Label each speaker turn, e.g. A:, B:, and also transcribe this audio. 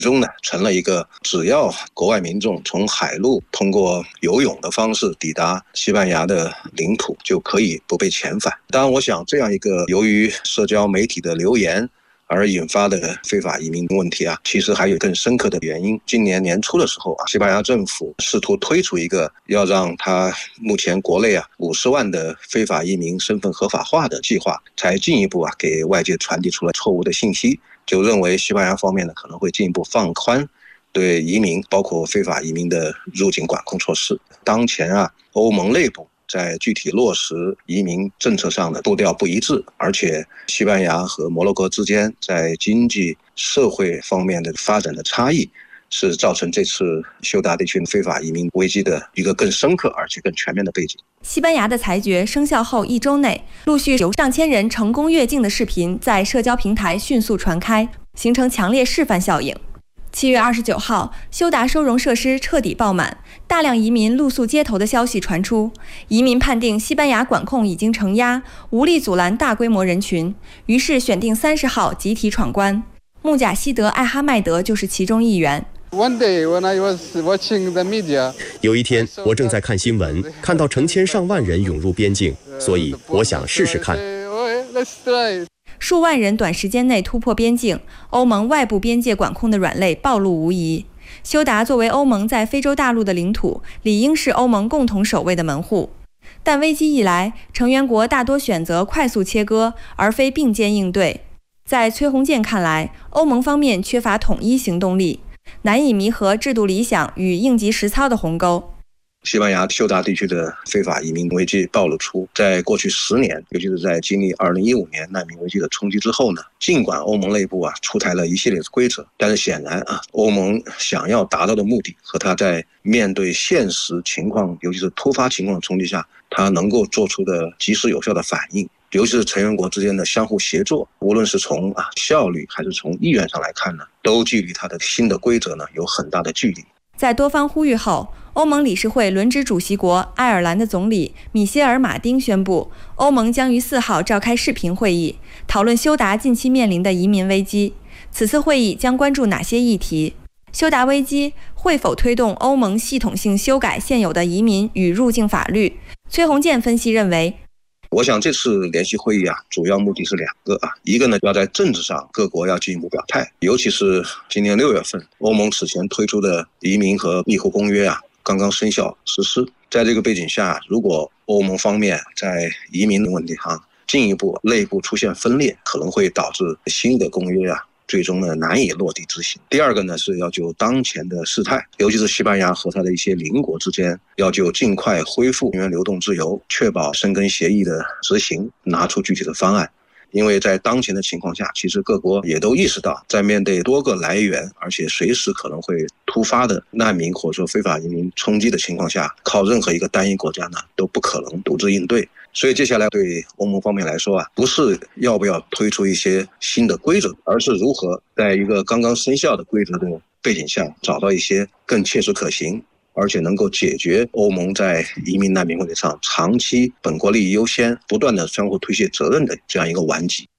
A: 终呢成了一个只要国外民众从海路通过游泳的方式抵达西班牙的领土，就可以不被遣返。当然我想这样一个由于社交媒体的流言而引发的非法移民问题其实还有更深刻的原因。今年年初的时候西班牙政府试图推出一个要让他目前国内50万的非法移民身份合法化的计划，才进一步给外界传递出了错误的信息，就认为西班牙方面可能会进一步放宽对移民包括非法移民的入境管控措施。当前欧盟内部在具体落实移民政策上的步调不一致，而且西班牙和摩洛哥之间在经济社会方面的发展的差异，是造成这次休达地区非法移民危机的一个更深刻而且更全面的背景。
B: 西班牙的裁决生效后1周内，陆续有上千人成功越境的视频在社交平台迅速传开，形成强烈示范效应。7月29号，休达收容设施彻底爆满，大量移民露宿街头的消息传出。移民判定西班牙管控已经承压，无力阻拦大规模人群，于是选定30号集体闯关。穆贾希德·艾哈迈德就是其中一员。
C: 有一天，我正在看新闻，看到成千上万人涌入边境，所以我想试试看。
B: 数万人短时间内突破边境，欧盟外部边界管控的软肋暴露无遗。休达作为欧盟在非洲大陆的领土，理应是欧盟共同守卫的门户。但危机一来，成员国大多选择快速切割，而非并肩应对。在崔洪建看来，欧盟方面缺乏统一行动力，难以弥合制度理想与应急实操的鸿沟。
A: 西班牙休达地区的非法移民危机暴露出，在过去10年，尤其是在经历2015年难民危机的冲击之后呢，尽管欧盟内部出台了一系列的规则，但是显然欧盟想要达到的目的和他在面对现实情况，尤其是突发情况冲击下，他能够做出的及时有效的反应，尤其是成员国之间的相互协作，无论是从效率还是从意愿上来看呢，都距离他的新的规则呢有很大的距离。
B: 在多方呼吁后，欧盟理事会轮值主席国爱尔兰的总理米歇尔·马丁宣布，欧盟将于4号召开视频会议，讨论休达近期面临的移民危机。此次会议将关注哪些议题？休达危机会否推动欧盟系统性修改现有的移民与入境法律？崔洪建分析认为，
A: 我想这次联席会议主要目的是2个一个呢，要在政治上各国要进一步表态，尤其是今年6月份，欧盟此前推出的移民和庇护公约刚刚生效实施。在这个背景下，如果欧盟方面在移民的问题上进一步内部出现分裂，可能会导致新的公约最终呢难以落地执行。第二个呢，是要就当前的事态，尤其是西班牙和它的一些邻国之间，要就尽快恢复人员流动自由，确保申根协议的执行，拿出具体的方案。因为在当前的情况下，其实各国也都意识到，在面对多个来源而且随时可能会突发的难民或者说非法移民冲击的情况下，靠任何一个单一国家呢都不可能独自应对。所以接下来对欧盟方面来说不是要不要推出一些新的规则，而是如何在一个刚刚生效的规则的背景下，找到一些更切实可行，而且能够解决欧盟在移民难民问题上长期本国利益优先、不断的相互推卸责任的这样一个顽疾。